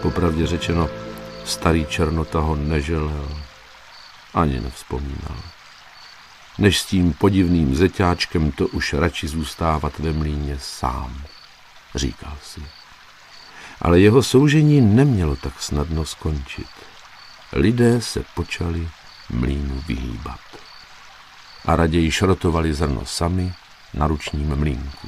Popravdě řečeno, starý Černota ho neželel, ani nevzpomínal. Než s tím podivným zeťáčkem to už radši zůstávat ve mlýně sám, říkal si. Ale jeho soužení nemělo tak snadno skončit. Lidé se počali mlýnu vyhýbat. A raději šrotovali zrno sami na ručním mlýnku.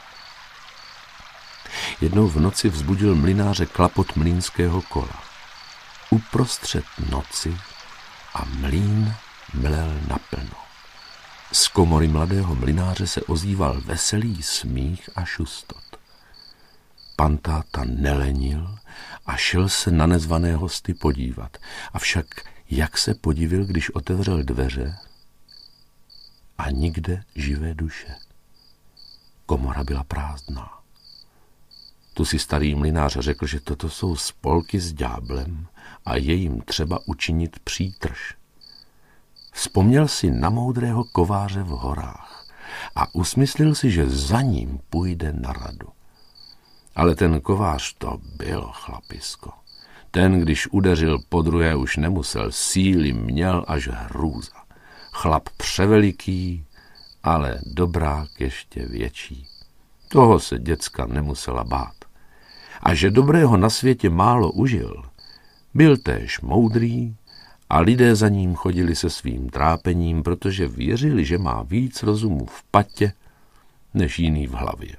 Jednou v noci vzbudil mlynáře klapot mlýnského kola. Uprostřed noci a mlýn mlel naplno. Z komory mladého mlynáře se ozýval veselý smích a šustot. Pan táta nelenil a šel se na nezvané hosty podívat. Avšak jak se podivil, když otevřel dveře a nikde živé duše. Komora byla prázdná. Tu si starý mlynář řekl, že toto jsou spolky s ďáblem a je jim třeba učinit přítrž. Vzpomněl si na moudrého kováře v horách a usmyslil si, že za ním půjde na radu. Ale ten kovář to bylo chlapisko. Ten, když udeřil podruhé, už nemusel, síly měl až hrůza. Chlap převeliký, ale dobrák ještě větší. Toho se děcka nemusela bát. A že dobrého na světě málo užil, byl též moudrý a lidé za ním chodili se svým trápením, protože věřili, že má víc rozumu v patě, než jiný v hlavě.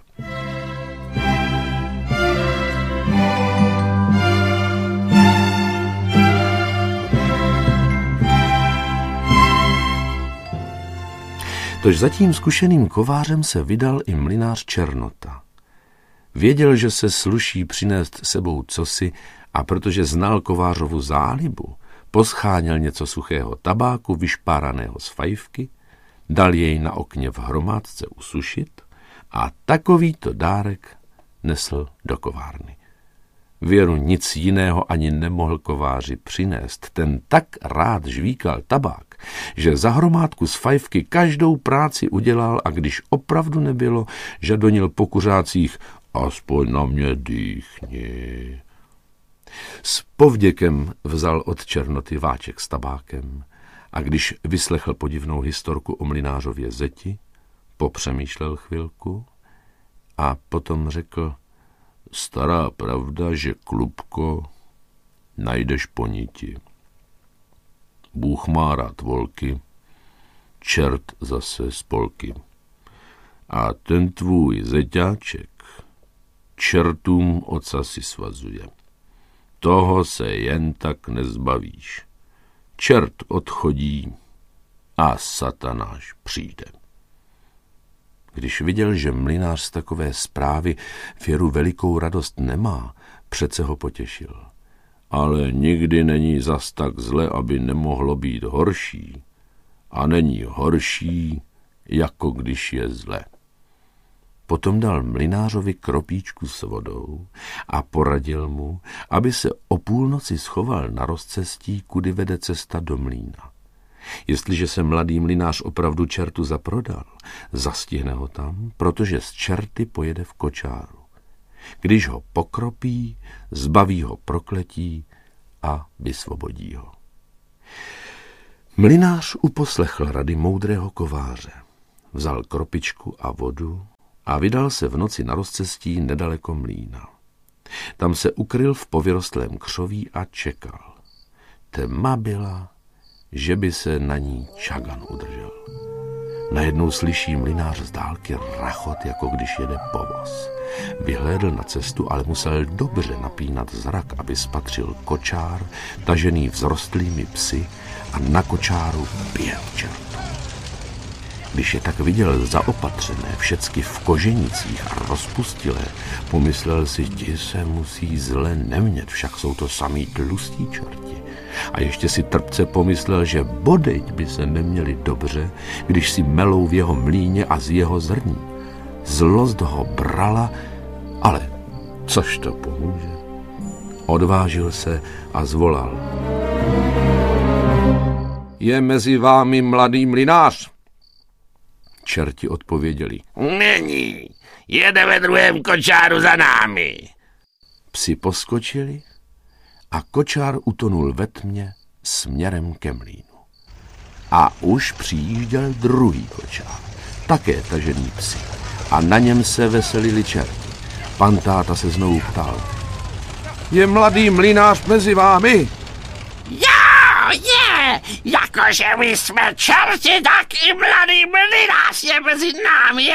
Tož za tím zkušeným kovářem se vydal i mlynář Černota. Věděl, že se sluší přinést sebou cosi a protože znal kovářovu zálibu, poscháněl něco suchého tabáku vyšpáraného z fajfky, dal jej na okně v hromádce usušit a takovýto dárek nesl do kovárny. Věru nic jiného ani nemohl kováři přinést. Ten tak rád žvíkal tabák, že za hromádku z fajfky každou práci udělal a když opravdu nebylo, žadonil po kuřácích: aspoň na mě dýchni. S povděkem vzal od Černoty váček s tabákem a když vyslechl podivnou historku o mlynářově zeti, popřemýšlel chvilku a potom řekl: stará pravda, že, klubko, najdeš po niti. Bůh má rád volky, čert zase spolky. A ten tvůj zeťáček čertům ocasy svazuje. Toho se jen tak nezbavíš. Čert odchodí a satanáš přijde. Když viděl, že mlynář z takové zprávy Věru velikou radost nemá, přece ho potěšil. Ale nikdy není zas tak zle, aby nemohlo být horší. A není horší, jako když je zle. Potom dal mlynářovi kropíčku s vodou a poradil mu, aby se o půlnoci schoval na rozcestí, kudy vede cesta do mlýna. Jestliže se mladý mlynář opravdu čertu zaprodal, zastihne ho tam, protože z čerty pojede v kočáru. Když ho pokropí, zbaví ho prokletí a vysvobodí ho. Mlynář uposlechl rady moudrého kováře. Vzal kropičku a vodu a vydal se v noci na rozcestí nedaleko mlýna. Tam se ukryl v povyrostlém křoví a čekal. Tma byla, že by se na ní čagan udržel. Najednou slyší mlynář z dálky rachot, jako když jede povoz. Vyhlédl na cestu, ale musel dobře napínat zrak, aby spatřil kočár, tažený vzrostlými psy a na kočáru pěl čert. Když je tak viděl zaopatřené, všecky v koženicích a rozpustilé, pomyslel si, ti se musí zle nemět, však jsou to samý tlustí čerti. A ještě si trpce pomyslel, že bodejť by se neměli dobře, když si melou v jeho mlýně a z jeho zrní. Zlost ho brala, ale což to pomůže? Odvážil se a zvolal. Je mezi vámi mladý mlynář? Čerti odpověděli. Není, jede ve druhém kočáru za námi. Psi poskočili a kočár utonul ve tmě směrem ke mlýnu. A už přijížděl druhý kočár, také tažený psy, a na něm se veselili čerti. Pan táta se znovu ptal: Je mladý mlynář mezi vámi? Jo, je! Jakože my jsme čerti, tak i mladý mlynář je mezi námi.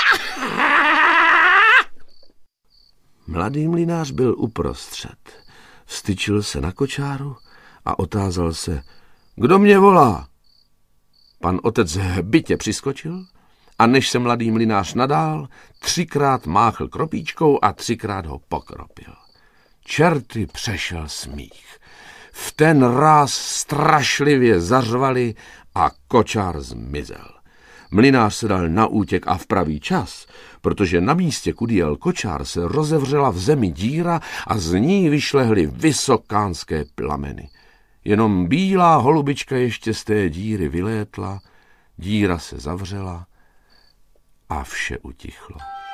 Mladý mlynář byl uprostřed. Vstyčil se na kočáru a otázal se: Kdo mě volá? Pan otec hbitě přiskočil a než se mladý mlynář nadál, 3krát máchl kropíčkou a 3krát ho pokropil. Čerty přešel smích. V ten ráz strašlivě zařvali a kočár zmizel. Mlynář se dal na útěk a v pravý čas, protože na místě, kudy jel kočár, se rozevřela v zemi díra a z ní vyšlehly vysokánské plameny. Jenom bílá holubička ještě z té díry vylétla, díra se zavřela a vše utichlo.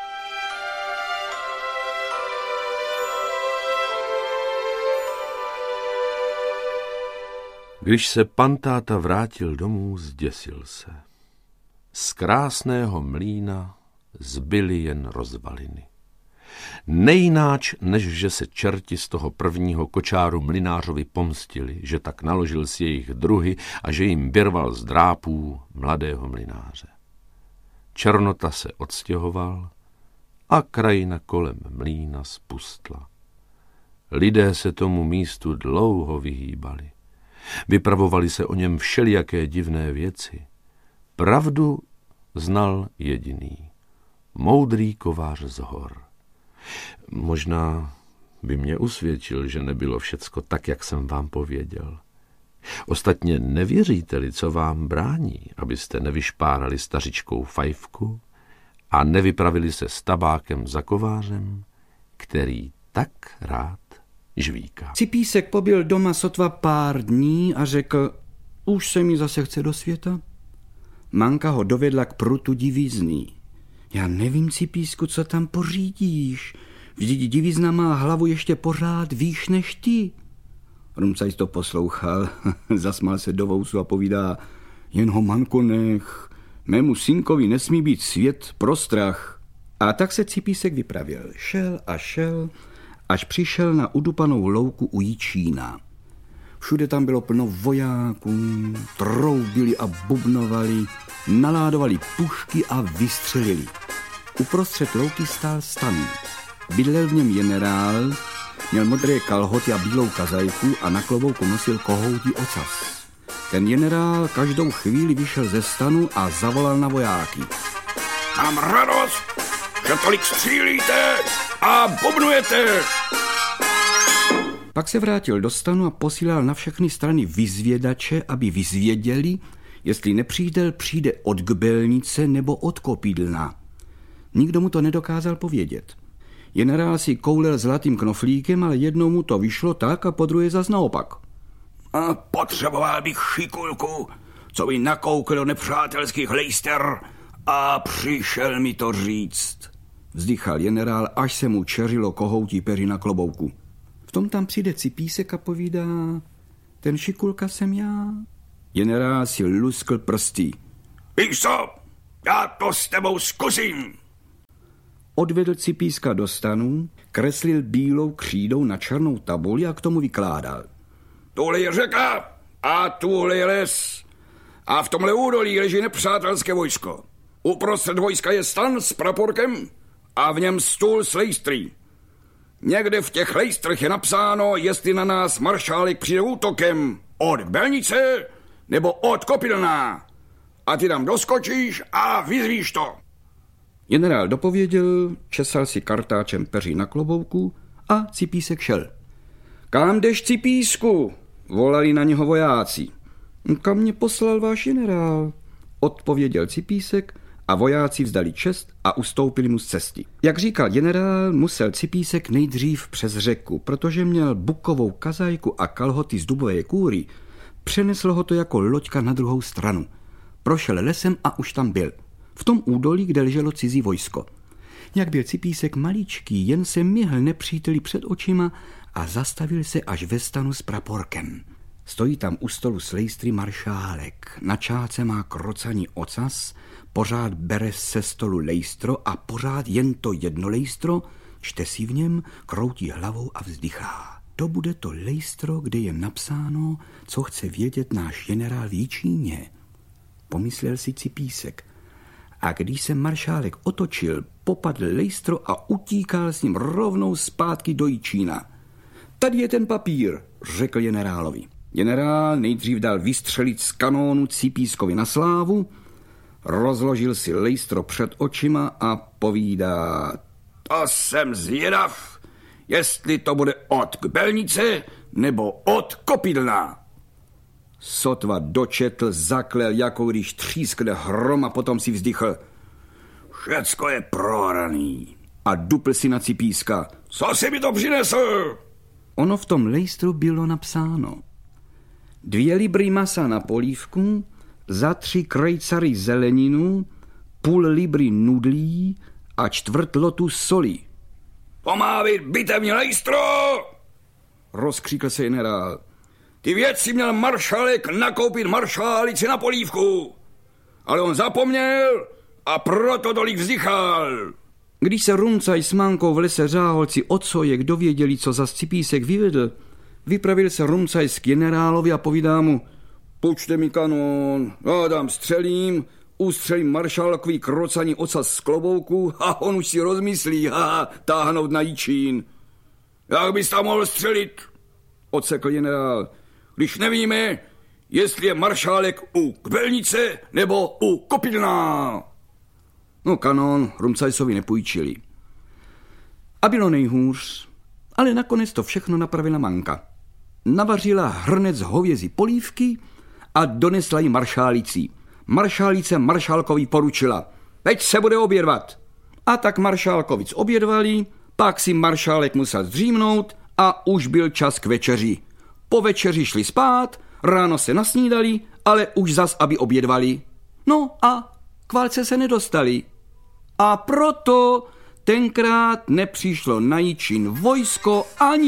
Když se pan táta vrátil domů, zděsil se. Z krásného mlýna zbyly jen rozvaliny. Nejnáč, než že se čerti z toho prvního kočáru mlynářovi pomstili, že tak naložil s jejich druhy a že jim vyrval z drápů mladého mlynáře. Černota se odstěhoval a krajina kolem mlýna spustla. Lidé se tomu místu dlouho vyhýbali. Vypravovali se o něm všelijaké divné věci. Pravdu znal jediný, moudrý kovář z hor. Možná by mě usvědčil, že nebylo všecko tak, jak jsem vám pověděl. Ostatně nevěříte-li, co vám brání, abyste nevyšpárali stařičkou fajfku a nevypravili se s tabákem za kovářem, který tak rád žvíká. Cipísek pobyl doma sotva pár dní a řekl: Už se mi zase chce do světa. Manka ho dovedla k prutu divízny. Já nevím, Cipísku, co tam pořídíš. Vždyť divízna má hlavu ještě pořád výš než ty. Rumcajs to poslouchal, zasmál se do vousu a povídá: Jen ho, manko, nech. Mému synkovi nesmí být svět pro strach. A tak se Cipísek vypravil. Šel a šel, až přišel na udupanou louku u Jičína. Všude tam bylo plno vojáků, troubili a bubnovali, naládovali pušky a vystřelili. Uprostřed louky stál stan. Bydlel v něm generál, měl modré kalhoty a bílou kazajku a na klobouku nosil kohoutí ocas. Ten generál každou chvíli vyšel ze stanu a zavolal na vojáky: Mám radost, že tolik střílíte a bubnujete. Pak se vrátil do stanu a posílal na všechny strany vyzvědače, aby vyzvěděli, jestli nepřítel přijde od Kbelnice nebo od Kopídlna. Nikdo mu to nedokázal povědět. Generál si koulel zlatým knoflíkem, ale jednou mu to vyšlo tak a podruhé zas naopak. A potřeboval bych šikulku, co by nakoukl do nepřátelských lejster a přišel mi to říct. Vzdychal generál, až se mu čeřilo kohoutí peří na klobouku. V tom tam přijde Cipísek a povídá: Ten šikulka jsem já. Generál si luskl prsty. Víš co, já to s tebou zkusím. Odvedl Cipíska do stanu, kreslil bílou křídou na černou tabuli a k tomu vykládal: Tuhle je řeka a tuhle je les. A v tomhle údolí leží nepřátelské vojsko. Uprostřed vojska je stan s praporkem a v něm stůl s lejstry. Někde v těch lejstrech je napsáno, jestli na nás maršálek přijde útokem od Kbelnice nebo od Kopídlna. A ty tam doskočíš a vyzvíš to. Generál dopověděl, česal si kartáčem peří na klobouku a Cipísek šel. Kam jdeš, Cipísku? Volali na něho vojáci. Kam mě poslal váš generál? Odpověděl Cipísek a vojáci vzdali čest a ustoupili mu z cesty. Jak říkal generál, musel Cipísek nejdřív přes řeku, protože měl bukovou kazajku a kalhoty z dubové kůry. Přeneslo ho to jako loďka na druhou stranu. Prošel lesem a už tam byl. V tom údolí, kde leželo cizí vojsko. Jak byl Cipísek maličký, jen se myhl nepříteli před očima a zastavil se až ve stanu s praporkem. Stojí tam u stolu s lejstry maršálek. Na čáce má krocaný ocas, pořád bere se stolu lejstro a pořád jen to jedno lejstro, čte si v něm, kroutí hlavou a vzdychá. To bude to lejstro, kde je napsáno, co chce vědět náš generál v Jičíně. Pomyslel si Cipísek. A když se maršálek otočil, popadl lejstro a utíkal s ním rovnou zpátky do Jičína. Tady je ten papír, řekl generálovi. Generál nejdřív dal vystřelit z kanónu Cipískovi na slávu, rozložil si lejstro před očima a povídá: To jsem zvědav, jestli to bude od Kbelnice nebo od Kopidlna. Sotva dočetl, zaklel, jako když třískne hrom a potom si vzdychl: Všecko je prohraný. A dupl si na Cipíska: Co si mi to přinesl? Ono v tom lejstru bylo napsáno: 2 libry masa na polívku, za 3 krejcary zeleninu, půl libry nudlí a 1/4 lotu soli. To má být bitevní lejstro! Rozkřikl se generál. Ty věci měl maršálek nakoupit maršálici na polívku. Ale on zapomněl a proto tolik vzdychal. Když se Rumcaj s Mankou v lese Řáholci o co je kdo věděli, co za Cipísek vyvedl, vypravil se Rumcaj k generálovi a povídá mu: Počte mi kanón, já dám střelím, ustřelím maršálkový krocaný ocas z klobouku a on už si rozmyslí, táhnout na Jičín. Jak bys tam mohl střelit? Odsekl generál. Když nevíme, jestli je maršálek u Kbelnice nebo u Kopidlna. No kanón Rumcajsovi nepůjčili. A bylo nejhůř, ale nakonec to všechno napravila Manka. Navařila hrnec hovězí polívky a donesla jí maršálici. Maršálice maršálkovi poručila: Teď se bude obědvat. A tak maršálkovic obědvali, pak si maršálek musel zdřímnout a už byl čas k večeři. Po večeři šli spát, ráno se nasnídali, ale už zas, aby obědvali. No a k válce se nedostali. A proto tenkrát nepřišlo na Jičín vojsko ani